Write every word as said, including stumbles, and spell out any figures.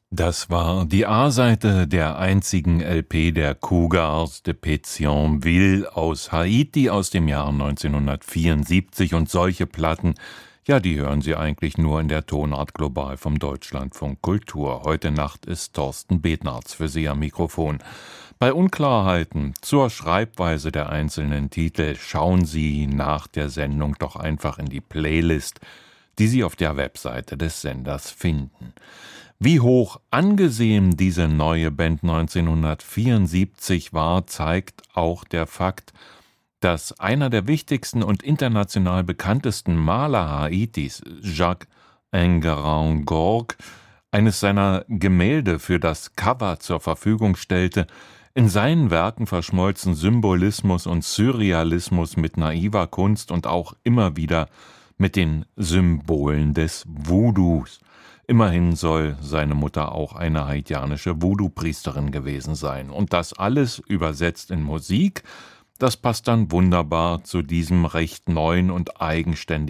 Das war die A-Seite der einzigen L P der Cougars de Pétionville aus Haiti aus dem Jahr neunzehnhundertvierundsiebzig, und solche Platten, ja, die hören Sie eigentlich nur in der Tonart Global vom Deutschlandfunk Kultur. Heute Nacht ist Thorsten Bednarz für Sie am Mikrofon. Bei Unklarheiten zur Schreibweise der einzelnen Titel schauen Sie nach der Sendung doch einfach in die Playlist, die Sie auf der Webseite des Senders finden. Wie hoch angesehen diese neue Band neunzehnhundertvierundsiebzig war, zeigt auch der Fakt, dass einer der wichtigsten und international bekanntesten Maler Haitis, Jacques Enguerrand-Gorgue, eines seiner Gemälde für das Cover zur Verfügung stellte. In seinen Werken verschmolzen Symbolismus und Surrealismus mit naiver Kunst und auch immer wieder mit den Symbolen des Voodoos. Immerhin soll seine Mutter auch eine haitianische Voodoo-Priesterin gewesen sein. Und das alles übersetzt in Musik, das passt dann wunderbar zu diesem recht neuen und eigenständigen